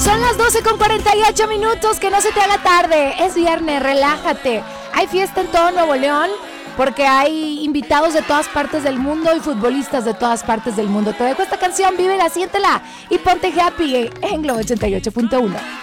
Son las 12:48, que no se te haga tarde. Es viernes, relájate. Hay fiesta en todo Nuevo León porque hay invitados de todas partes del mundo y futbolistas de todas partes del mundo. Te dejo esta canción, vívela, siéntela y ponte happy en Globo 88.1.